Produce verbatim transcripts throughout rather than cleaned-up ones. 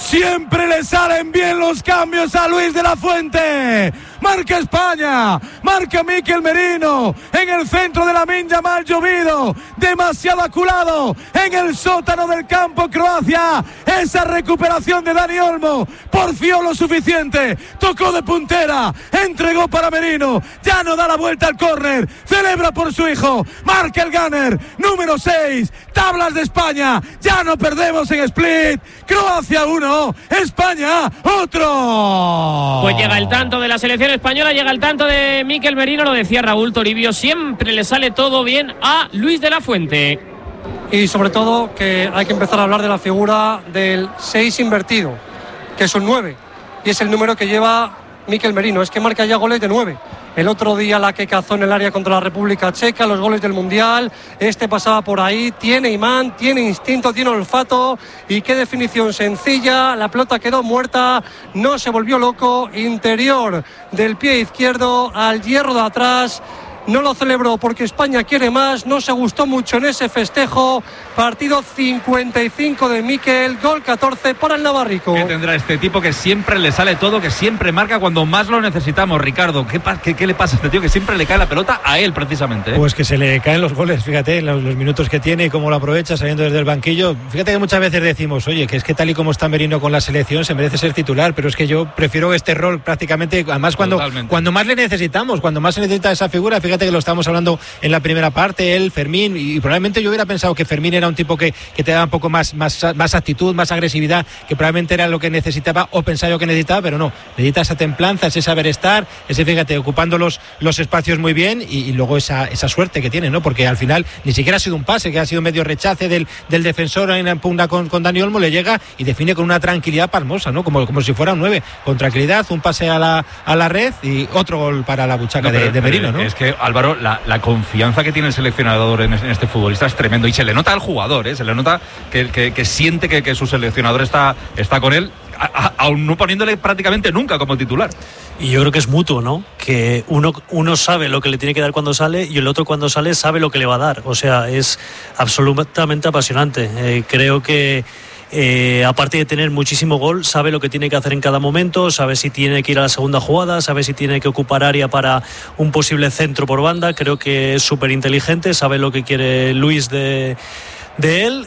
Siempre le salen bien los cambios a Luis de la Fuente. Marca España, marca Mikel Merino en el centro de la Minja, mal llovido, demasiado aculado en el sótano del campo Croacia. Esa recuperación de Dani Olmo porfió lo suficiente, tocó de puntera, entregó para Merino, ya no da la vuelta al córner, celebra por su hijo, marca el gunner, número seis, tablas de España, ya no perdemos en Split. Croacia uno, España otro. Pues llega el tanto de la selección española, llega el tanto de Mikel Merino, lo decía Raúl Toribio, siempre le sale todo bien a Luis de la Fuente. Y sobre todo que hay que empezar a hablar de la figura del seis invertido, que es un nueve, y es el número que lleva Mikel Merino, es que marca ya goles de nueve. El otro día la que cazó en el área contra la República Checa, los goles del Mundial, este pasaba por ahí, tiene imán, tiene instinto, tiene olfato, y qué definición sencilla, la pelota quedó muerta, no se volvió loco, interior del pie izquierdo al hierro de atrás. No lo celebró porque España quiere más, no se gustó mucho en ese festejo. Partido cincuenta y cinco de Mikel, gol catorce para el navarrico. ¿Qué tendrá este tipo que siempre le sale todo, que siempre marca cuando más lo necesitamos, Ricardo? ¿Qué, qué, qué le pasa a este tío que siempre le cae la pelota a él precisamente? ¿eh? Pues que se le caen los goles, fíjate, los, los minutos que tiene y cómo lo aprovecha saliendo desde el banquillo. Fíjate que muchas veces decimos, oye, que es que tal y como está Merino con la selección se merece ser titular, pero es que yo prefiero este rol prácticamente, además cuando, cuando más le necesitamos, cuando más se necesita esa figura. Fíjate que lo estamos hablando en la primera parte, él, Fermín, y probablemente yo hubiera pensado que Fermín era un tipo que, que te daba un poco más, más, más actitud, más agresividad, que probablemente era lo que necesitaba o pensaba yo que necesitaba, pero no, necesita esa templanza, ese saber estar, ese, fíjate, ocupando los, los espacios muy bien y, y luego esa, esa suerte que tiene, ¿no? Porque al final ni siquiera ha sido un pase, que ha sido medio rechace del, del defensor en la pugna con, con Dani Olmo, le llega y define con una tranquilidad pasmosa, ¿no? Como, como si fuera un nueve, con tranquilidad, un pase a la, a la red y otro gol para la buchaca no, pero, de, de Merino, ¿no? Es que, Álvaro, la, la confianza que tiene el seleccionador en, en este futbolista es tremendo y se le nota al jugador, ¿eh? Se le nota que, que, que siente que, que su seleccionador está, está con él, a, a, aún no poniéndole prácticamente nunca como titular. Y yo creo que es mutuo, ¿no? Que uno, uno sabe lo que le tiene que dar cuando sale y el otro cuando sale sabe lo que le va a dar. O sea, es absolutamente apasionante. Eh, creo que Eh, aparte de tener muchísimo gol, sabe lo que tiene que hacer en cada momento, sabe si tiene que ir a la segunda jugada, sabe si tiene que ocupar área para un posible centro por banda. Creo que es súper inteligente, sabe lo que quiere Luis de, de él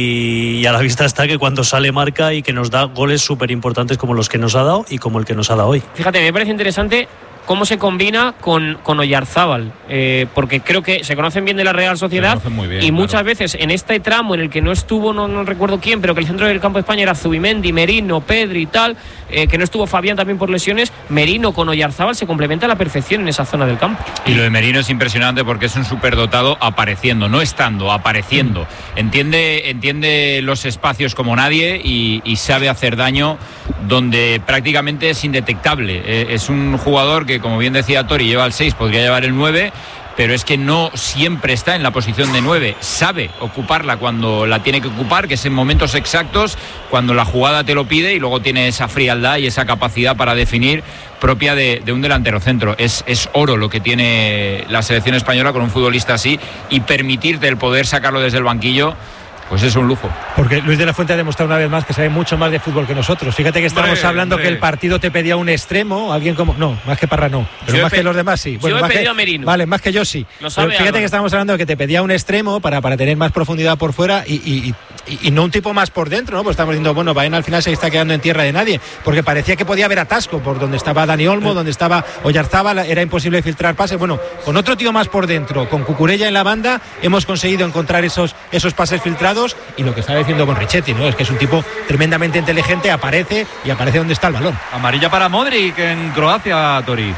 y, y a la vista está que cuando sale marca y que nos da goles súper importantes como los que nos ha dado y como el que nos ha dado hoy. Fíjate, me parece interesante cómo se combina con, con Oyarzábal, eh, porque creo que se conocen bien de la Real Sociedad bien, y muchas claro. veces en este tramo en el que no estuvo, no, no recuerdo quién, pero que el centro del campo de España era Zubimendi, Merino, Pedri y tal, eh, que no estuvo Fabián también por lesiones, Merino con Oyarzábal se complementa a la perfección en esa zona del campo. Y lo de Merino es impresionante porque es un superdotado apareciendo, no estando, apareciendo. Mm. Entiende, entiende los espacios como nadie y, y sabe hacer daño donde prácticamente es indetectable. Eh, es un jugador que, como bien decía Tori, lleva el seis, podría llevar el nueve, pero es que no siempre está en la posición de nueve, sabe ocuparla cuando la tiene que ocupar, que es en momentos exactos, cuando la jugada te lo pide, y luego tiene esa frialdad y esa capacidad para definir propia de, de un delantero centro. Es, es oro lo que tiene la selección española con un futbolista así, y permitirte el poder sacarlo desde el banquillo, pues es un lujo. Porque Luis de la Fuente ha demostrado una vez más que sabe mucho más de fútbol que nosotros. Fíjate que estamos hombre, hablando hombre. que el partido te pedía un extremo, alguien como... No, más que Parra no, pero yo más pe... que los demás sí. Bueno, yo más he pedido que... a Merino. Vale, más que yo sí. Lo sabe, pero fíjate Álvaro. que estamos hablando de que te pedía un extremo para, para tener más profundidad por fuera y, y, y, y no un tipo más por dentro, ¿no? Pues estamos diciendo, bueno, Baena al final se está quedando en tierra de nadie, porque parecía que podía haber atasco por donde estaba Dani Olmo, sí. donde estaba Oyarzábal, era imposible filtrar pases. Bueno, con otro tío más por dentro, con Cucurella en la banda, hemos conseguido encontrar esos, esos pases filtrados, y lo que estaba diciendo con Richetti, ¿no? Es que es un tipo tremendamente inteligente, aparece y aparece donde está el balón. Amarilla para Modric en Croacia, Tori.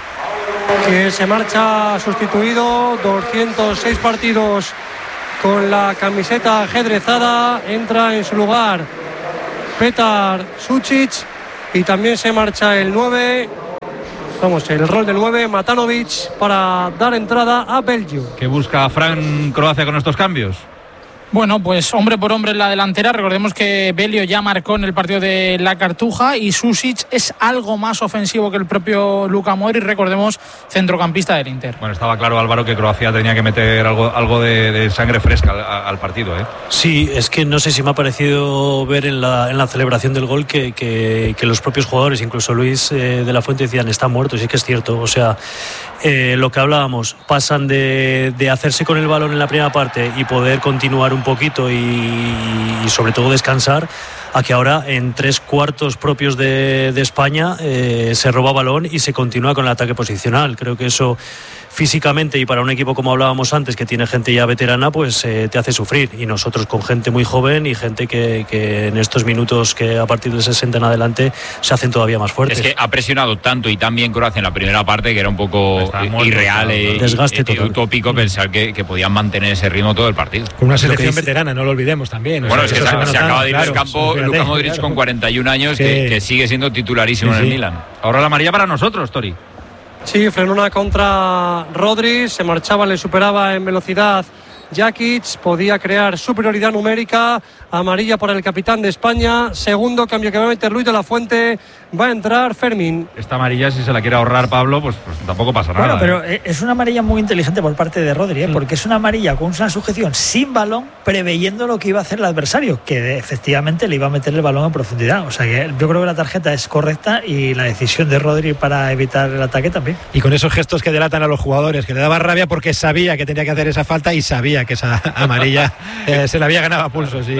Que se marcha sustituido, doscientos seis partidos con la camiseta ajedrezada, entra en su lugar Petar Sučić y también se marcha el nueve, vamos, el rol de nueve, Matanovic, para dar entrada a Belgium. ¿Qué busca Fran Croacia con estos cambios? Bueno, pues hombre por hombre en la delantera. Recordemos que Belio ya marcó en el partido de la Cartuja y Susic es algo más ofensivo que el propio Luka Modric, recordemos, centrocampista del Inter. Bueno, estaba claro, Álvaro, que Croacia tenía que meter algo, algo de, de sangre fresca al, al partido, ¿eh? Sí, es que no sé si me ha parecido ver en la, en la celebración del gol que, que, que los propios jugadores, incluso Luis eh, de la Fuente, decían, está muerto, y sí que es cierto. O sea, eh, lo que hablábamos, pasan de, de hacerse con el balón en la primera parte y poder continuar un poquito y, y sobre todo descansar, a que ahora en tres cuartos propios de, de España eh, se roba balón y se continúa con el ataque posicional. Creo que eso físicamente, y para un equipo como hablábamos antes, que tiene gente ya veterana, pues eh, te hace sufrir, y nosotros con gente muy joven y gente que, que en estos minutos que a partir de sesenta en adelante se hacen todavía más fuertes. Es que ha presionado tanto y tan bien Croacia en la primera parte que era un poco muerto, irreal e desgaste y, y utópico mm. pensar que, que podían mantener ese ritmo todo el partido. Con una selección veterana, no lo olvidemos también. Bueno, o sea, es que se, se, se acaba de ir claro, del campo sí, Luka Modric claro. con cuarenta y un años, sí. que, que sigue siendo titularísimo sí, sí. en el Milan. Ahora la amarilla para nosotros, Tori. Sí, frenó una contra Rodri, se marchaba, le superaba en velocidad Jakic, podía crear superioridad numérica. Amarilla para el capitán de España. Segundo cambio que va a meter Luis de la Fuente, va a entrar Fermín. Esta amarilla, si se la quiere ahorrar Pablo, pues, pues tampoco pasa nada. Bueno, pero ¿eh? es una amarilla muy inteligente por parte de Rodri, ¿eh? porque es una amarilla con una sujeción sin balón, preveyendo lo que iba a hacer el adversario, que efectivamente le iba a meter el balón en profundidad. O sea que yo creo que la tarjeta es correcta y la decisión de Rodri para evitar el ataque también. Y con esos gestos que delatan a los jugadores, que le daba rabia porque sabía que tenía que hacer esa falta y sabía que esa amarilla eh, se la había ganado a pulso, sí.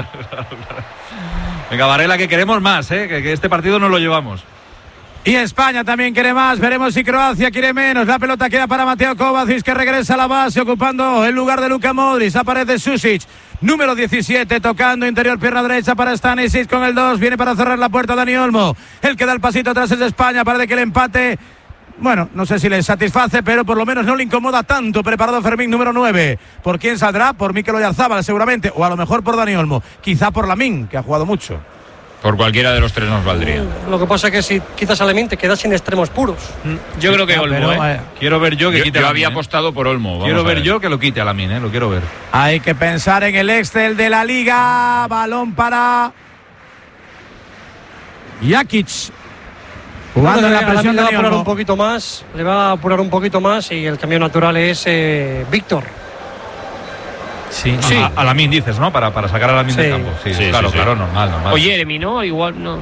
Venga, Varela, que queremos más, ¿eh? que, que este partido no lo llevamos. Y España también quiere más, veremos si Croacia quiere menos. La pelota queda para Mateo Kovacic, que regresa a la base ocupando el lugar de Luka Modric. Aparece Susic, número diecisiete, tocando interior, pierna derecha para Stanisic con el dos, viene para cerrar la puerta Dani Olmo. El que da el pasito atrás es de España, parece que el empate, bueno, no sé si le satisface, pero por lo menos no le incomoda tanto. Preparado Fermín, número nueve. ¿Por quién saldrá? Por Mikel Oyarzabal seguramente, o a lo mejor por Dani Olmo, quizá por Lamín, que ha jugado mucho. Por cualquiera de los tres nos valdría. Lo que pasa es que si quitas a Lamín te quedas sin extremos puros. Yo creo que Olmo, pero, ¿eh? Quiero ver yo que yo, quite yo a había Lamín, apostado por Olmo. Vamos quiero ver ver yo que lo quite a Lamín, ¿eh? Lo quiero ver. Hay que pensar en el Excel de la Liga. Balón para Jakic. Jugando en la presión, le va a apurar Olmo. un poquito más, le va a apurar un poquito más y el cambio natural es eh, Víctor. Sí, sí. A, a Lamín dices, ¿no? Para, para sacar a Lamín sí. del campo. Sí, sí claro, sí, sí. claro, normal, normal. O Jeremy, ¿no? Igual no.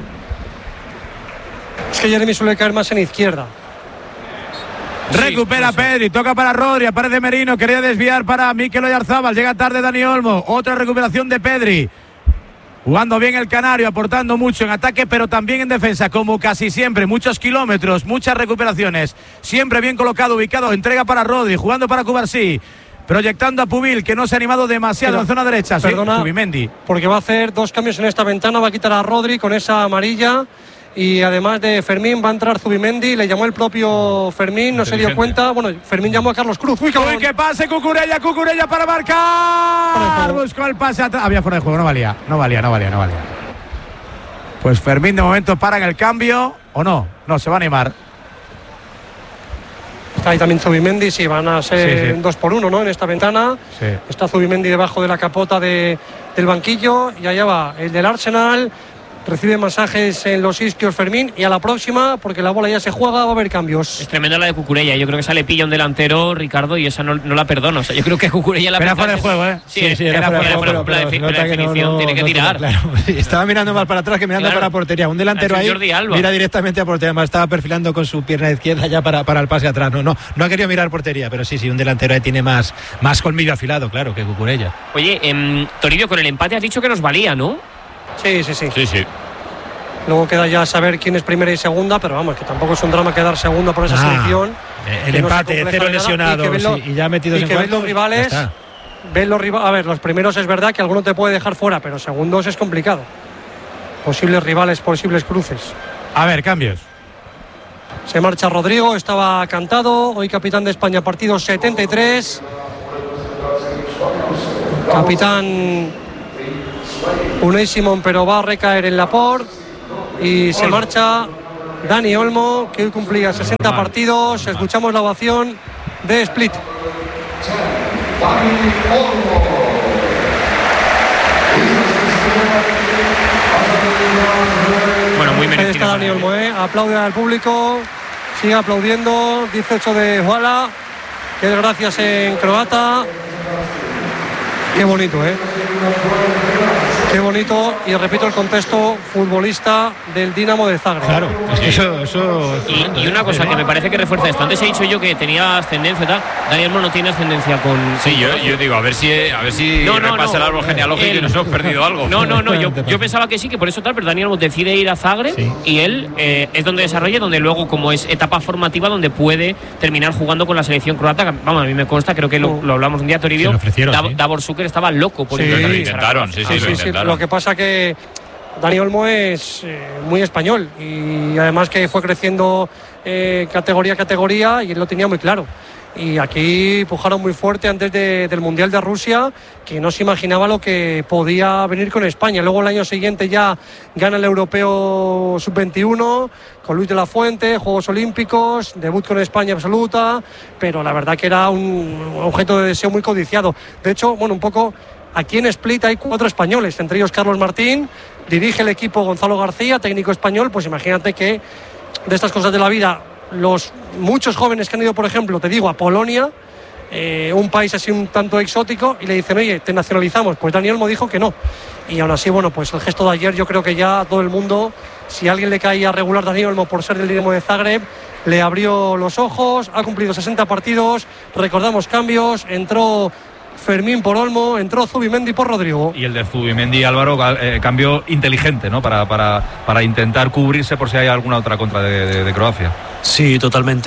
Es que Jeremy suele caer más en izquierda. Recupera sí, no sé. Pedri, toca para Rodri, aparece Merino, quería desviar para Mikel Oyarzabal, llega tarde Dani Olmo, otra recuperación de Pedri. Jugando bien el canario, aportando mucho en ataque, pero también en defensa, como casi siempre. Muchos kilómetros, muchas recuperaciones. Siempre bien colocado, ubicado. Entrega para Rodri, jugando para Cubarsí. Proyectando a Pubil, que no se ha animado demasiado Pero, en zona derecha. Perdona, sí, Zubimendi. porque va a hacer dos cambios en esta ventana. Va a quitar a Rodri con esa amarilla. Y además de Fermín va a entrar Zubimendi. Le llamó el propio Fermín, no se dio cuenta. Bueno, Fermín llamó a Carlos Cruz. Uy, Uy, que pase Cucurella, Cucurella para marcar. Buscó el pase atrás. Había fuera de juego, no valía. No valía, no valía, no valía. Pues Fermín de momento para en el cambio. ¿O no? No, se va a animar. Está ahí también Zubimendi. Sí, van a ser Sí, sí. dos por uno, ¿no? En esta ventana. Sí. Está Zubimendi debajo de la capota de, del banquillo. Y allá va el del Arsenal. Recibe masajes en los isquios Fermín. Y a la próxima, porque la bola ya se juega, va a haber cambios. Es tremenda la de Cucurella. Yo creo que sale pilla un delantero, Ricardo, y esa no, no la perdono. O sea, yo creo que Cucurella la Era fuera de juego, ¿eh? Sí, sí, sí era, era fuera de juego, pero, pero, pero, la definición no, no, tiene que no, tirar. Claro. Estaba mirando más para atrás que mirando claro. para portería. Un delantero ahí mira directamente a portería. Más estaba perfilando con su pierna izquierda ya para, para el pase atrás. No, no, no ha querido mirar portería, pero sí, sí, un delantero ahí tiene más, más colmillo afilado, claro, que Cucurella. Oye, eh, Toribio, con el empate has dicho que nos valía, ¿no? Sí, sí, sí. Sí, sí. Luego queda ya saber quién es primera y segunda, pero vamos, que tampoco es un drama quedar segunda por esa ah, selección. El empate, no cero lesionados y, lo, sí, y ya metidos y en que cuartos, ven los rivales. Ven los rivales. A ver, los primeros es verdad que alguno te puede dejar fuera, pero segundos es complicado. Posibles rivales, posibles cruces. A ver, cambios. Se marcha Rodrigo, estaba cantado. Hoy capitán de España, partido setenta y tres. Capitán Unai Simón, pero va a recaer en Laporte. Y se marcha Dani Olmo, que hoy cumplía sesenta normal, partidos. Normal. Escuchamos la ovación de Split. Dani Olmo, ¿eh? Aplaude al público, sigue aplaudiendo, dieciocho de Hvala, que es gracias en croata. Qué bonito, ¿eh? Qué bonito, y repito el contexto, futbolista del Dinamo de Zagreb. Claro, es que eso, eso y, y una cosa que me parece que refuerza esto. Antes he dicho yo que tenía ascendencia y tal. Dani Olmo no tiene ascendencia con. Sí, yo, yo digo, a ver si a ver si no, no, repasa no, el árbol genealógico el, y nos hemos perdido algo. No, no, no. Yo, yo pensaba que sí, que por eso tal, pero Dani Olmo decide ir a Zagreb, sí, y él eh, es donde desarrolla, donde luego, como es etapa formativa, donde puede terminar jugando con la selección croata. Vamos, a mí me consta, creo que lo, lo hablamos un día, Toribio. Dav- ¿sí? Davor Suker estaba loco por sí, ir a lo intentaron, sí, sí, ah, lo sí, intentaron. Sí, lo que pasa que Dani Olmo es eh, muy español y además que fue creciendo eh, categoría a categoría y él lo tenía muy claro. Y aquí pujaron muy fuerte antes de, del Mundial de Rusia, que no se imaginaba lo que podía venir con España. Luego el año siguiente ya gana el Europeo sub veintiuno con Luis de la Fuente, Juegos Olímpicos, debut con España absoluta, pero la verdad que era un objeto de deseo muy codiciado. De hecho, bueno, un poco aquí en Split hay cuatro españoles, entre ellos Carlos Martín, dirige el equipo Gonzalo García, técnico español. Pues imagínate que de estas cosas de la vida, los muchos jóvenes que han ido, por ejemplo, te digo, a Polonia, eh, un país así un tanto exótico, y le dicen, oye, te nacionalizamos. Pues Dani Olmo dijo que no. Y aún así, bueno, pues el gesto de ayer, yo creo que ya todo el mundo, si a alguien le caía regular Dani Olmo por ser del Dinamo de Zagreb, le abrió los ojos. Ha cumplido sesenta partidos, recordamos cambios, entró Fermín por Olmo, entró Zubimendi por Rodrigo. Y el de Zubimendi, Álvaro, eh, cambio inteligente, ¿no? Para, para, para intentar cubrirse por si hay alguna otra contra de, de, de Croacia. Sí, totalmente.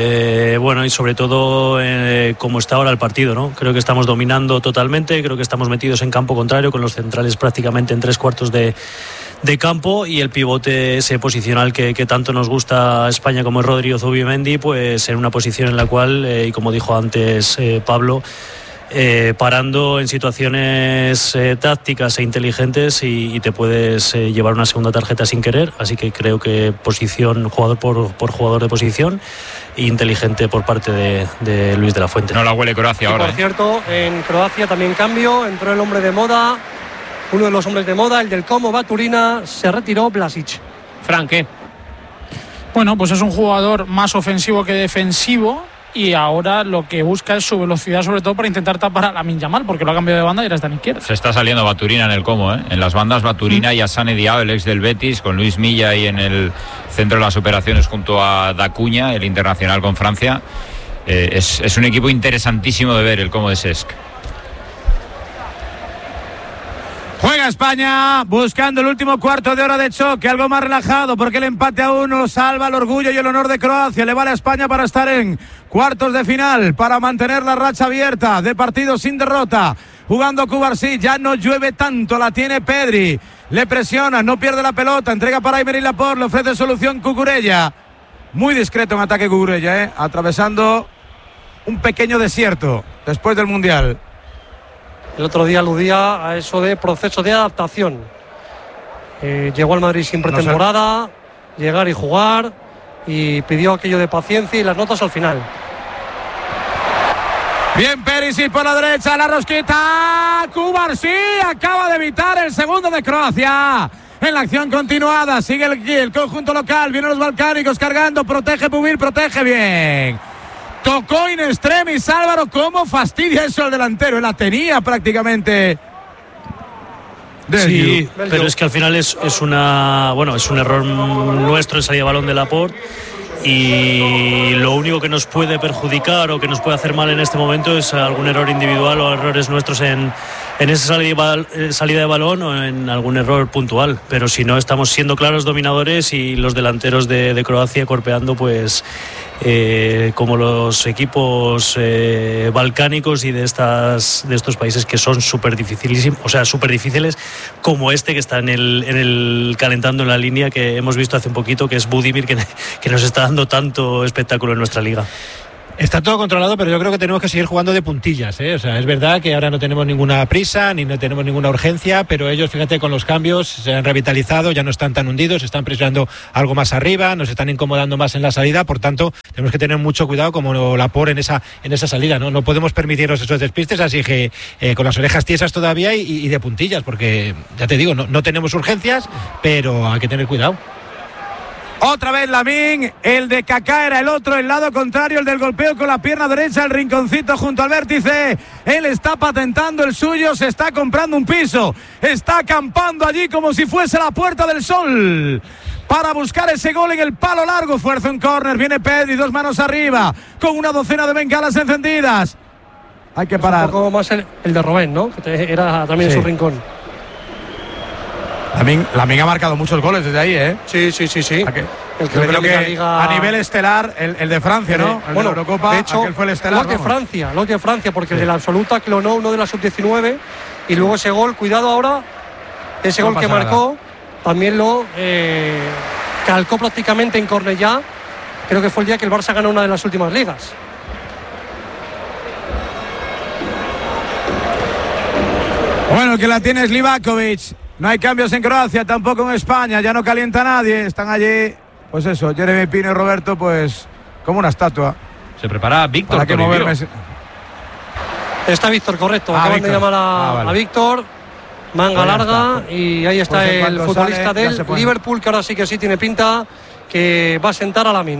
Eh, bueno, y sobre todo eh, como está ahora el partido, ¿no? Creo que estamos dominando totalmente, creo que estamos metidos en campo contrario, con los centrales prácticamente en tres cuartos de, de campo, y el pivote ese posicional que, que tanto nos gusta a España, como es Rodrigo Zubimendi, pues en una posición en la cual, eh, y como dijo antes eh, Pablo, Eh, parando en situaciones eh, tácticas e inteligentes, y, y te puedes eh, llevar una segunda tarjeta sin querer. Así que creo que posición, jugador por, por jugador de posición, e inteligente por parte de, de Luis de la Fuente. No la huele Croacia y ahora. Por ¿eh? cierto, en Croacia también cambio, entró el hombre de moda, uno de los hombres de moda, el del Como Baturina, se retiró Vlasic. Frank, ¿qué? Bueno, pues es un jugador más ofensivo que defensivo, y ahora lo que busca es su velocidad, sobre todo para intentar tapar a Lamine Yamal, porque lo ha cambiado de banda y ahora está en izquierda. Se está saliendo Baturina en el Como, ¿eh? En las bandas Baturina mm. y Hassane Diao, el ex del Betis, con Luis Milla ahí en el centro de las operaciones junto a Dacuña, el internacional con Francia. Eh, es, es un equipo interesantísimo de ver, el Como de Cesc. Juega España buscando el último cuarto de hora de choque, algo más relajado, porque el empate a uno salva el orgullo y el honor de Croacia. Le vale a España para estar en cuartos de final, para mantener la racha abierta de partidos sin derrota. Jugando Cubarsí, ya no llueve tanto, la tiene Pedri, le presiona, no pierde la pelota, entrega para Aymeric Laporte, le ofrece solución Cucurella. Muy discreto en ataque Cucurella, ¿eh? Atravesando un pequeño desierto después del Mundial. El otro día aludía a eso de proceso de adaptación. Eh, llegó al Madrid sin pretemporada, no sé. llegar y jugar, y pidió aquello de paciencia y las notas al final. Bien, Perisic por la derecha, la rosquita. Cubarsí acaba de evitar el segundo de Croacia. En la acción continuada, sigue el, el conjunto local, vienen los balcánicos cargando, protege Pubil, protege bien. Tocó in extremis, Álvaro, cómo fastidia eso al delantero, la tenía prácticamente. Sí, pero es que al final es, es una bueno es un error nuestro en salida de balón de Laporte, y lo único que nos puede perjudicar o que nos puede hacer mal en este momento es algún error individual o errores nuestros en, en esa salida, salida de balón, o en algún error puntual. Pero si no, estamos siendo claros dominadores, y los delanteros de, de Croacia corpeando, pues eh, como los equipos eh, balcánicos y de estas de estos países que son súper dificilísimos, o sea, súper difíciles, como este que está en el, en el calentando en la línea, que hemos visto hace un poquito, que es Budimir, que, que nos está dando tanto espectáculo en nuestra liga. Está todo controlado, pero yo creo que tenemos que seguir jugando de puntillas, ¿eh? O sea, es verdad que ahora no tenemos ninguna prisa, ni no tenemos ninguna urgencia, pero ellos, fíjate, con los cambios se han revitalizado, ya no están tan hundidos, están presionando algo más arriba, nos están incomodando más en la salida, por tanto, tenemos que tener mucho cuidado como Laporte en esa en esa salida, ¿no? No podemos permitirnos esos despistes, así que eh, con las orejas tiesas todavía y, y de puntillas, porque, ya te digo, no, no tenemos urgencias, pero hay que tener cuidado. Otra vez Lamine, el de Kaká era el otro, el lado contrario, el del golpeo con la pierna derecha, el rinconcito junto al vértice. Él está patentando el suyo, se está comprando un piso, está acampando allí como si fuese la Puerta del Sol para buscar ese gol en el palo largo. Fuerza un córner, viene Pedri, dos manos arriba, con una docena de bengalas encendidas. Hay que parar. Un poco más el, el de Robén, ¿no? Que era también sí. En su rincón. Lamine, Lamine ha marcado muchos goles desde ahí, ¿eh? Sí, sí, sí, sí. El que, yo creo que Liga... a nivel estelar, el, el de Francia, ¿no? El bueno, de Eurocopa, de hecho, aquel fue el estelar. Los de Francia, los de Francia, porque sí. El de la absoluta clonó uno de la sub diecinueve y luego ese gol, cuidado ahora, ese no gol que marcó, nada. También lo eh, calcó prácticamente en Cornellá. Creo que fue el día que el Barça ganó una de las últimas ligas. Bueno, que la tiene es Livakovic. No hay cambios en Croacia, tampoco en España, ya no calienta nadie, están allí, pues eso, Jeremy Pino y Roberto, pues como una estatua. Se prepara Víctor. ¿Para qué moverme? Está Víctor, correcto, ah, acaban Víctor. de llamar a, ah, vale. a Víctor, manga pues larga, está. Y ahí está pues el futbolista sale, del Liverpool, que ahora sí que sí tiene pinta que va a sentar a Lamine.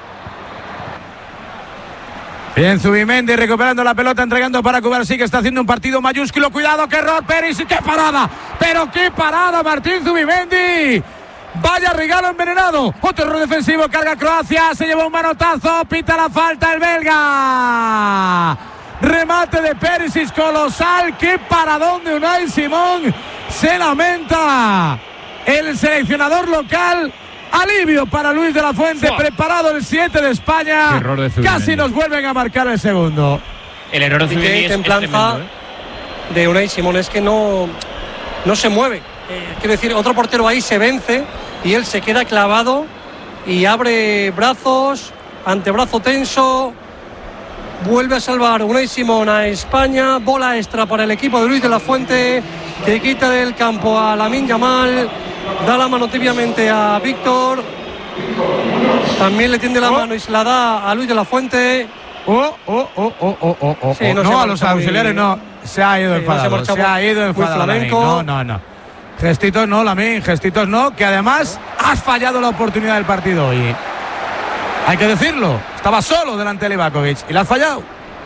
Bien, Zubimendi recuperando la pelota, entregando para Cubarsí, que está haciendo un partido mayúsculo. Cuidado, qué error, Perisic, qué parada. Pero qué parada, Martín Zubimendi. Vaya regalo envenenado. Otro error defensivo, carga Croacia, se lleva un manotazo, pita la falta el belga. Remate de Perisic colosal, qué paradón de Unai Simón. Se lamenta el seleccionador local. Alivio para Luis de la Fuente, wow. Preparado el siete de España. De Casi nos vuelven a marcar el segundo. El error de Zubimendi es tremendo, ¿eh? De Unai Simón es que no, no se mueve. Eh, quiero decir, otro portero ahí se vence y él se queda clavado y abre brazos, antebrazo tenso. Vuelve a salvar Unai Simón a España. Bola extra para el equipo de Luis de la Fuente, que quita del campo a Lamine Yamal. Da la mano tibiamente a Víctor. También le tiende la oh. mano y se la da a Luis de la Fuente. Oh, oh, oh, oh, oh, oh, oh. Sí, no, no a los auxiliares muy... no. Se ha ido sí, enfadado. No se, se ha ido enfadado. No, no, no. Gestitos no, Lamine, gestitos no. Que además has fallado la oportunidad del partido hoy. Hay que decirlo. Estaba solo delante de Livakovic y la has fallado.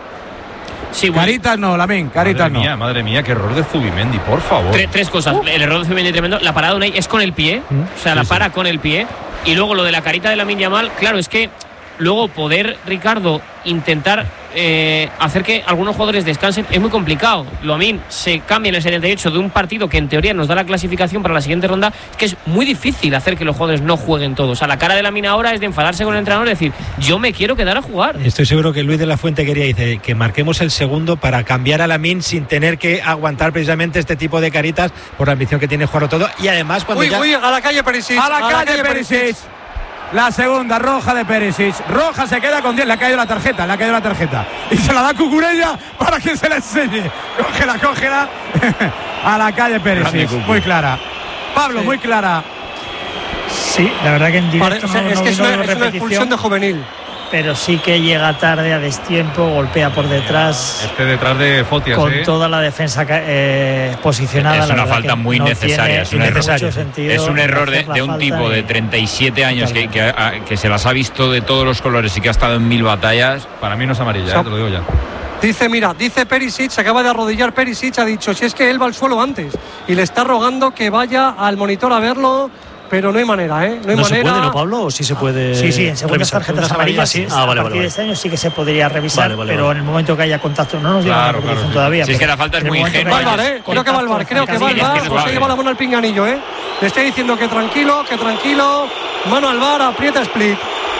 Sí, bueno. Caritas no, Lamine, caritas madre no. Mía, madre mía, qué error de Zubimendi, por favor. Tres, tres cosas. Uh. El error de Zubimendi tremendo. La parada de Unai es con el pie. ¿Mm? O sea, sí, la para sí. con el pie. Y luego lo de la carita de Lamine Yamal, claro, es que luego poder, Ricardo, intentar eh, hacer que algunos jugadores descansen es muy complicado. Lamine se cambia en el setenta y ocho de un partido que en teoría nos da la clasificación para la siguiente ronda, que es muy difícil hacer que los jugadores no jueguen todos. O sea, la cara de Lamine ahora es de enfadarse con el entrenador y decir, yo me quiero quedar a jugar. Estoy seguro que Luis de la Fuente quería dice, que marquemos el segundo para cambiar a Lamine sin tener que aguantar precisamente este tipo de caritas por la ambición que tiene jugarlo todo. Y además cuando uy, ya... uy, a la calle Perisic. A la, a a calle, la calle Perisic. Perisic. La segunda, roja de Perisic. Roja se queda con diez. Le ha caído la tarjeta, le ha caído la tarjeta. Y se la da Cucurella para que se la enseñe. Cógela, cógela. A la calle Perisic. Muy clara. Pablo, sí. muy clara. Sí, la verdad que en directo Pare, o sea, no, es no que es una, es una expulsión de juvenil. Pero sí que llega tarde a destiempo, golpea por detrás. Este detrás de Fotias, con ¿eh? toda la defensa eh, posicionada. Es una falta muy no necesaria. Es un, error, es un error de, de un tipo de treinta y siete años que, que, a, que se las ha visto de todos los colores y que ha estado en mil batallas. Para mí no es amarilla, o sea, ¿eh? Te lo digo ya. Dice, mira, dice Perisic, se acaba de arrodillar Perisic, ha dicho, si es que él va al suelo antes. Y le está rogando que vaya al monitor a verlo. Pero no hay manera, ¿eh? No hay ¿No manera. se puede, no, Pablo? ¿O sí se puede? Sí, sí, en segundas revisar? tarjetas amarillas. ¿Sí? Ah, ah, vale, a partir vale, de este año sí que se podría revisar, vale, vale, pero vale. en el momento que haya contacto, no nos lleva claro, la claro, sí. todavía. Si es que la falta es muy ingenua. Va al bar, ¿eh? Creo que va al bar, creo que va al bar. Sí, Pues se lleva la mano al pinganillo, ¿eh? Le está diciendo que tranquilo, que tranquilo. Mano al bar, aprieta split.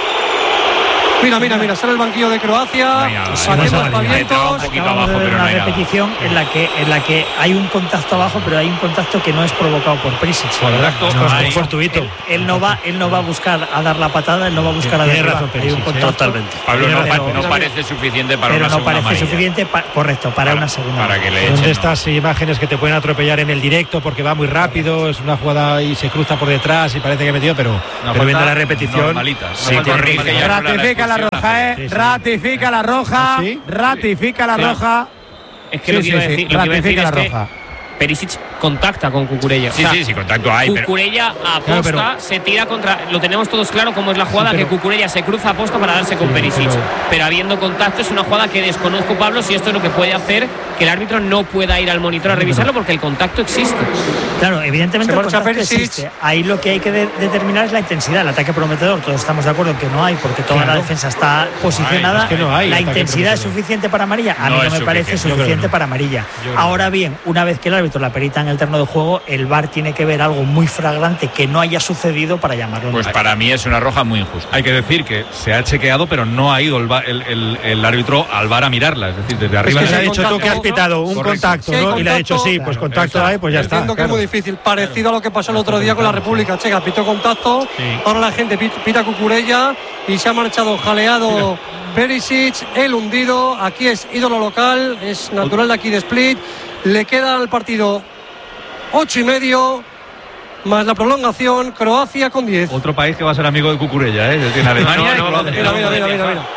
Mira, mira, mira, sale el banquillo de Croacia, haciendo aspavientos. Acabamos de ver una repetición en la que en la que hay un contacto abajo, pero hay un contacto que no es provocado por Perisic. Correcto, no, fortuito. Él, él no va, él no va a buscar a dar la patada, él no va a buscar a derribar. Hay un contacto. Totalmente. Pablo, no, pero, no parece suficiente para pero una no segunda parece amarilla. suficiente, pa, correcto, para, para una segunda. Para que le Son de echen, estas no. imágenes que te pueden atropellar en el directo porque va muy rápido, es una jugada y se cruza por detrás y parece que ha metido, pero, pero viendo la repetición. Sí, corrige. Ratifica la roja, eh. Ratifica la roja, ¿Sí? ratifica la claro. roja. Es que sí, lo que iba a sí, decir, sí. lo que iba a decir ratifica es la que roja. Perisic contacta con Cucurella. Sí, o sea, sí, sí, contacto hay. Cucurella pero... aposta, claro, pero... se tira contra. Lo tenemos todos claro cómo es la jugada, sí, pero... que Cucurella se cruza a posta para darse con sí, Perisic. Pero... pero habiendo contacto es una jugada que desconozco, Pablo, si esto es lo que puede hacer que el árbitro no pueda ir al monitor a revisarlo porque el contacto existe. Claro, evidentemente el contacto existe. Ahí lo que hay que de- determinar es la intensidad. El ataque prometedor, todos estamos de acuerdo en que no hay porque toda claro. la defensa está posicionada. Es que no hay, la intensidad es suficiente para amarilla. A no mí no me parece suficiente no. para amarilla. Ahora bien, una vez que el árbitro la perita en el terreno de juego, el V A R tiene que ver algo muy flagrante que no haya sucedido para llamarlo. Pues para mí es una roja muy injusta. Hay que decir que se ha chequeado, pero no ha ido el, el, el, el árbitro al V A R a mirarla. Es decir, desde arriba. Es que se ha dicho tú que has pitado un Correcto. contacto, ¿no? Contacto, y le ha dicho sí, pues contacto hay, pues ya está. Entiendo que claro. es muy difícil. Parecido claro. a lo que pasó el otro día con la República Checa. Pitó contacto, sí. ahora la gente pita Cucurella y se ha marchado jaleado Mira. Perisic, el hundido. Aquí es ídolo local, es natural de aquí de Split. Le queda al partido ocho y medio. Más la prolongación, Croacia con diez. Otro país que va a ser amigo de Cucurella, ¿eh? Tiene Alemania. No, no, no, mira, mira, mira, mira, mira.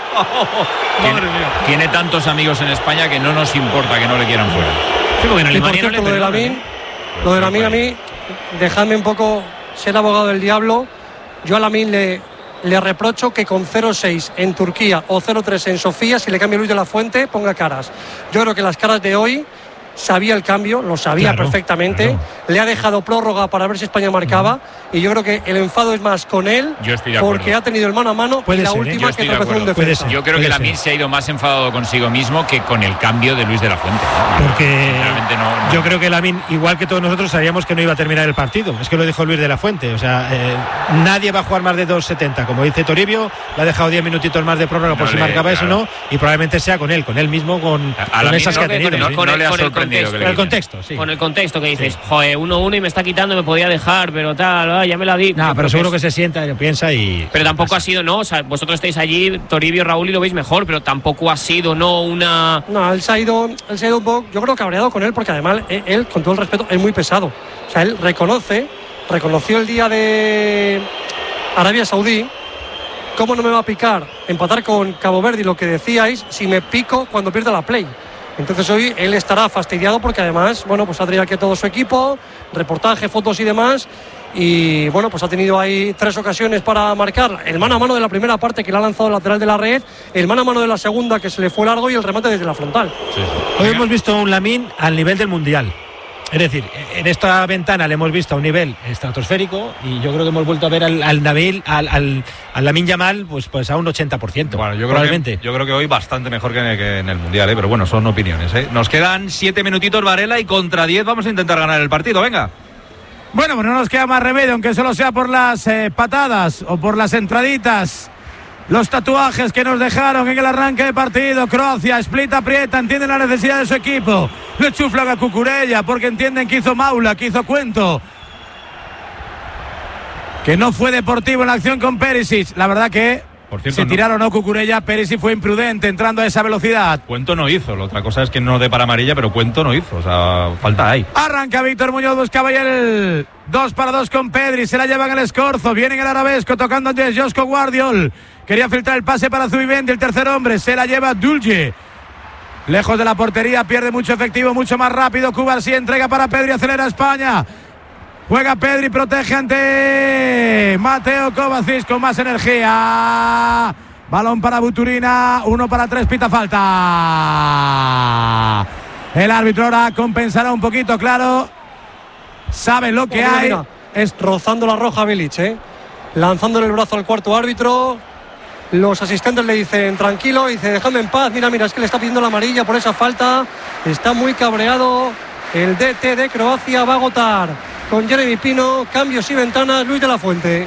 Tiene, tiene tantos amigos en España que no nos importa que no le quieran fuera. Sí, porque en Alemania no le lo de Lamin, lo de Lamin a mí, dejadme un poco ser abogado del diablo. Yo a Lamin le, le reprocho que con cero seis en Turquía o cero tres en Sofía, si le cambia Luis de la Fuente, ponga caras. Yo creo que las caras de hoy sabía el cambio, lo sabía claro, perfectamente, claro. le ha dejado prórroga para ver si España marcaba uh-huh. y yo creo que el enfado es más con él porque ha tenido el mano a mano puede y la ser, última ¿eh? que tropezó en defensa. Yo creo que Lamin se ha ido más enfadado consigo mismo que con el cambio de Luis de la Fuente. Porque no, no. yo creo que Lamin, igual que todos nosotros, sabíamos que no iba a terminar el partido. Es que lo dijo Luis de la Fuente. O sea, eh, nadie va a jugar más de dos setenta. Como dice Toribio, le ha dejado diez minutitos más de prórroga no por le, si marcaba claro. eso o no. Y probablemente sea con él, con él mismo, con, a con esas no, que ha tenido. No, ¿sí? no, no le ha con sorprendido. El con el contexto, sí. Con el contexto que dices, sí. joder, uno uno y me está quitando, me podía dejar, pero tal, ah, ya me la di. No, pero seguro que, es... que se sienta y piensa y. Pero tampoco ha sido, no, o sea, vosotros estáis allí, Toribio, Raúl, y lo veis mejor, pero tampoco ha sido, no, una. No, él se ha ido, él se ha ido un poco, yo creo cabreado con él, porque además él, él, con todo el respeto, es muy pesado. O sea, él reconoce, reconoció el día de Arabia Saudí. ¿Cómo no me va a picar empatar con Cabo Verde y lo que decíais si me pico cuando pierda la play? Entonces hoy él estará fastidiado porque además, bueno, pues ha traído aquí a todo su equipo, reportaje, fotos y demás. Y bueno, pues ha tenido ahí tres ocasiones para marcar el mano a mano de la primera parte que le ha lanzado el lateral de la red, el mano a mano de la segunda que se le fue largo y el remate desde la frontal. Sí. Hoy hemos visto un Lamin al nivel del Mundial. Es decir, en esta ventana le hemos visto a un nivel estratosférico y yo creo que hemos vuelto a ver al, al Nabil, al, al, al Lamine Yamal, pues, pues a un ochenta por ciento. Bueno, yo creo probablemente. Que, yo creo que hoy bastante mejor que en el, que en el Mundial, ¿eh? Pero bueno, son opiniones, ¿eh? Nos quedan siete minutitos, Varela, y contra diez vamos a intentar ganar el partido, venga. Bueno, pues no nos queda más remedio, aunque solo sea por las eh, patadas o por las entraditas. Los tatuajes que nos dejaron en el arranque de partido. Croacia, Split aprieta, entienden la necesidad de su equipo. Le chuflan a Cucurella porque entienden que hizo maula, que hizo cuento. Que no fue deportivo en la acción con Perisic. La verdad que Por cierto, se no. tiraron a Cucurella. Perisic fue imprudente entrando a esa velocidad. Cuento no hizo. La otra cosa es que no dé para amarilla, pero cuento no hizo. O sea, falta ahí. Arranca Víctor Muñoz, buscaba ya el dos para dos con Pedri. Se la llevan el escorzo. Viene en el arabesco tocando a Josko Guardiol. Quería filtrar el pase para Zubimendi, el tercer hombre. Se la lleva Dulce. Lejos de la portería, pierde mucho efectivo, mucho más rápido. Cubarsí entrega para Pedri, acelera España. Juega Pedri, protege ante Mateo Kovacic con más energía. Balón para Buturina, uno para tres, pita falta. El árbitro ahora compensará un poquito, claro. Sabe lo que mira, hay. Mira, es rozando la roja Bilic, ¿eh? Lanzándole el brazo al cuarto árbitro. Los asistentes le dicen tranquilo, dice dejadme en paz. Mira, mira, es que le está pidiendo la amarilla por esa falta. Está muy cabreado. El D T de Croacia va a agotar con Jeremy Pino. Cambios y ventanas, Luis de la Fuente.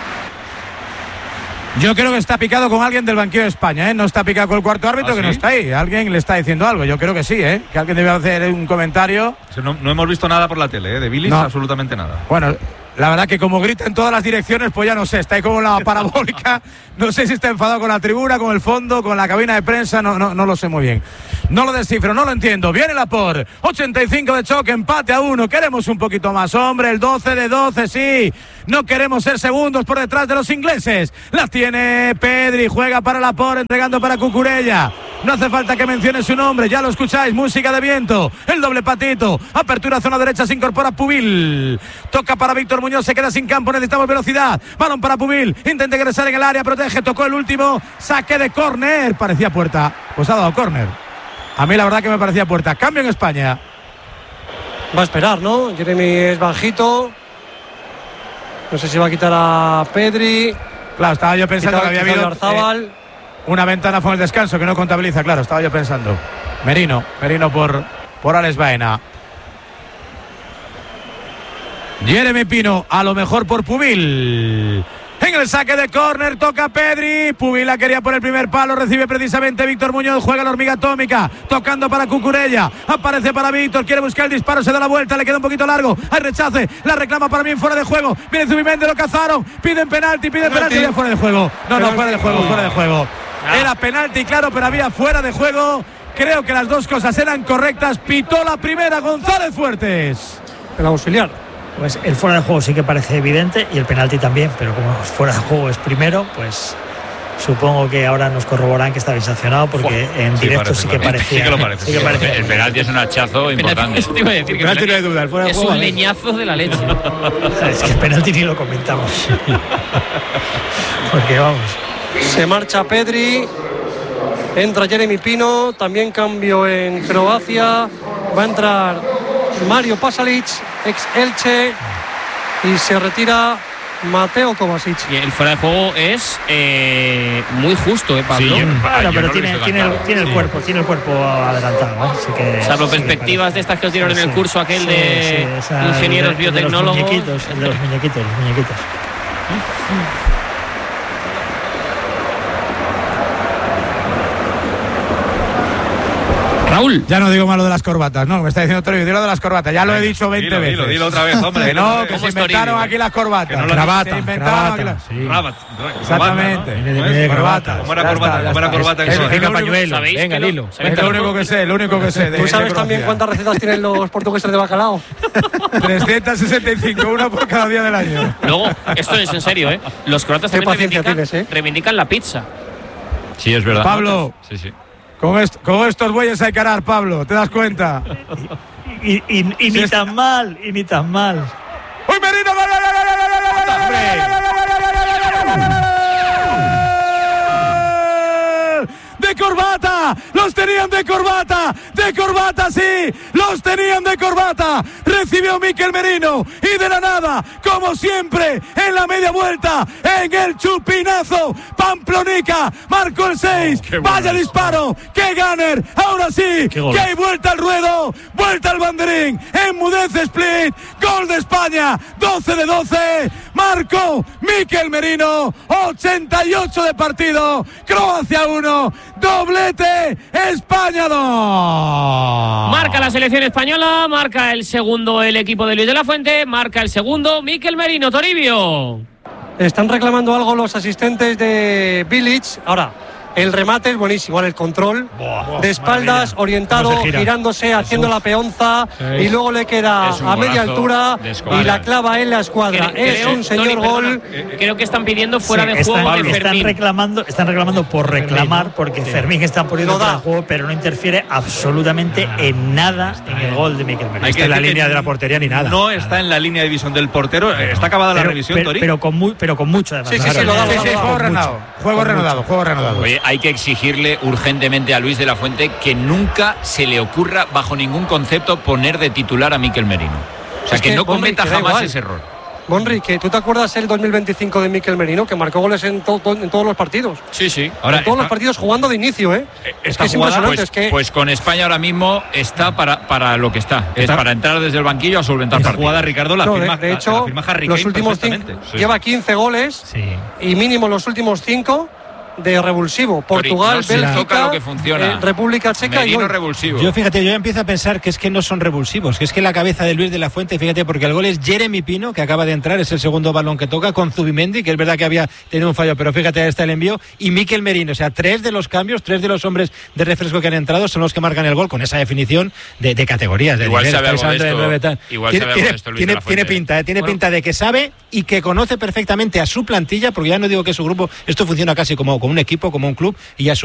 Yo creo que está picado con alguien del banquillo de España, ¿eh? No está picado con el cuarto árbitro, ¿Ah, que sí? no está ahí. Alguien le está diciendo algo. Yo creo que sí, ¿eh? Que alguien debe hacer un comentario. No, no hemos visto nada por la tele, ¿eh? De Bilic, no. absolutamente nada. Bueno, la verdad que como grita en todas las direcciones, pues ya no sé. Está ahí como en la parabólica. No sé si está enfadado con la tribuna, con el fondo, con la cabina de prensa. No, no, no lo sé muy bien. No lo descifro, no lo entiendo. Viene Laporte. ochenta y cinco de choque, empate a uno. Queremos un poquito más, hombre. El doce de doce, sí. No queremos ser segundos por detrás de los ingleses. La tiene Pedri. Juega para Laporte, entregando para Cucurella. No hace falta que mencione su nombre, ya lo escucháis. Música de viento, el doble patito. Apertura zona derecha, se incorpora Pubil. Toca para Víctor Muñoz, se queda sin campo, necesitamos velocidad. Balón para Pubil, intenta ingresar en el área, protege, tocó el último. Saque de córner, parecía puerta. Pues ha dado córner. A mí la verdad que me parecía puerta. Cambio en España. Va a esperar, ¿no? Jeremy es bajito. No sé si va a quitar a Pedri. Claro, estaba yo pensando Quitado, que había habido Arzabal. Eh, una ventana fue el descanso que no contabiliza, claro, estaba yo pensando. Merino, Merino por, por Alex Baena. Jeremy Pino, a lo mejor por Pubil. En el saque de córner toca Pedri. Pubil la quería por el primer palo. Recibe precisamente Víctor Muñoz. Juega la hormiga atómica. Tocando para Cucurella. Aparece para Víctor. Quiere buscar el disparo. Se da la vuelta. Le queda un poquito largo. Hay rechace. La reclama para mí fuera de juego. Viene Zubimendi. Lo cazaron. Piden penalti. Piden penalti. penalti. Fuera de juego. No, no, fuera de juego. Fuera de juego. Era penalti, claro, pero había fuera de juego. Creo que las dos cosas eran correctas. Pitó la primera González Fuertes. El auxiliar. Pues el fuera de juego sí que parece evidente y el penalti también, pero como fuera de juego es primero, pues supongo que ahora nos corroboran que está bien sancionado porque Fua, en sí directo sí que parecía. Sí que lo parece. Sí que parece. El penalti es un hachazo importante. Eso te iba a decir, que penalti no hay duda. El fuera de es juego, un leñazo de la leche. Es que el penalti ni lo comentamos. Porque vamos. Se marcha Pedri. Entra Jeremy Pino. También cambio en Croacia. Va a entrar Mario Pasalic, ex Elche, y se retira Mateo Kovacic. Y el fuera de juego es eh, muy justo, ¿eh, Pablo? Sí, claro, pero no tiene, tiene, el, tiene el sí. cuerpo, tiene el cuerpo adelantado, ¿eh? Así que, salvo sí perspectivas de estas que os dieron sí, en el curso aquel sí, de sí, esa, ingenieros de, biotecnólogos. De los muñequitos, el de los muñequitos, los muñequitos. Raúl, ya no digo más lo de las corbatas, no, me está diciendo Toribio, dilo de las corbatas, ya lo he dicho veinte dilo, veces. Dilo, dilo otra vez, hombre. Que no, que se inventaron aquí las corbatas. Que no cravata, se inventaron aquí las... Sí. Rabat, exactamente. ¿No? ¿Viene de corbata. ¿Cómo era corbata? ¿Cómo era corbata? Venga, pañuelo. Venga, dilo. Es lo único que sé, lo único que sé. ¿Tú sabes también cuántas recetas tienen los portugueses de bacalao? trescientos sesenta y cinco, una por cada día del año. Luego, esto es en serio, ¿eh? Los croatas también reivindican, tienes, ¿eh? reivindican la pizza. Sí, es verdad. Pablo. Sí, sí. Con, est con estos bueyes hay que arar, Pablo, ¿te das cuenta? Y, y, y, y ni tan mal, y ni tan mal. ¡Uy, Merino! ¡De corbata! ¡Los tenían de corbata! ¡De corbata, sí! ¡Los tenían de corbata! Recibió Mikel Merino y de la nada, como siempre, en la media vuelta, en el chupinazo, Pamplonica marcó el seis. Oh, ¡vaya bueno disparo! ¡Qué gunner! ¡Ahora sí! ¡Que hay vuelta al ruedo! ¡Vuelta al banderín! ¡Enmudece Split! ¡Gol de España! ¡doce de doce! ¡Marcó Mikel Merino! ¡ochenta y ocho de partido! ¡Croacia uno! ¡Doblete! ¡España dos! Marca la selección española, marca el segundo el equipo de Luis de la Fuente, marca el segundo Mikel Merino. Toribio. Están reclamando algo los asistentes de Bilic. Ahora, el remate es buenísimo, el control Buah, de espaldas, orientado, girándose, haciendo la peonza, sí, y luego le queda a media altura y la clava en la escuadra. Creo, es creo, un señor Tony, gol. Perdona, creo que están pidiendo fuera sí, de están, juego de están Fermín. reclamando, están reclamando por reclamar, porque sí, Fermín están poniendo fuera de juego, pero no interfiere absolutamente nada, en nada en el gol de Mikel Merino. No está en la línea de la portería ni nada. No está en la línea de visión del portero. Está acabada la revisión, pero, Tori. Pero con, muy, pero con mucho, además. Sí, sí, sí, lo da, juego reanudado. Juego reanudado, juego reanudado. Oye, hay que exigirle urgentemente a Luis de la Fuente que nunca se le ocurra bajo ningún concepto poner de titular a Mikel Merino. O sea, es que, que no cometa jamás igual. ese error. Bonri, que ¿tú te acuerdas el dos mil veinticinco de Mikel Merino, que marcó goles en, to en todos los partidos? Sí, sí. Ahora, en todos está, los partidos jugando de inicio, ¿eh? Es que es impresionante. Pues, es que... pues con España ahora mismo está para, para lo que está, está. Es para entrar desde el banquillo a solventar esta partidos. jugada, Ricardo, la no, firma, de, de hecho, la firma Harry los últimos cinco, sí. lleva quince goles sí. y mínimo los últimos cinco de revulsivo. Portugal, no Bélgica, lo que funciona. Eh, República Checa y hoy. Revulsivo. Yo fíjate, yo empiezo a pensar que es que no son revulsivos, que es que la cabeza de Luis de la Fuente, fíjate, porque el gol es Jeremy Pino, que acaba de entrar, es el segundo balón que toca, con Zubimendi, que es verdad que había tenido un fallo, pero fíjate, ahí está el envío, y Mikel Merino. O sea, tres de los cambios, tres de los hombres de refresco que han entrado son los que marcan el gol, con esa definición de, de categorías. De igual nivel, sabe algo de esto, de nueve, igual tiene, sabe tiene, algo de esto Luis tiene, de la Fuente. Tiene pinta, ¿eh? tiene bueno. pinta de que sabe y que conoce perfectamente a su plantilla, porque ya no digo que su grupo, esto funciona casi como, como un equipo, como un club, y ya su